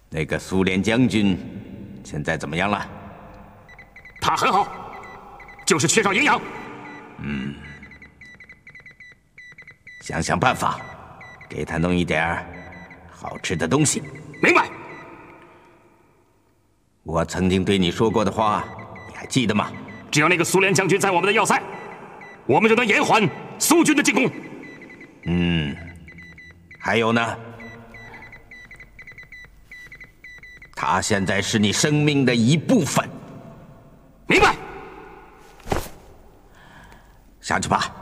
那个苏联将军现在怎么样了？ 他很好，就是缺少营养。 想想办法，给他弄一点好吃的东西。 明白。 我曾经对你说过的话，你还记得吗？ 只要那个苏联将军在我们的要塞，我们就能延缓苏军的进攻。 还有呢？他现在是你生命的一部分。 明白。 下去吧。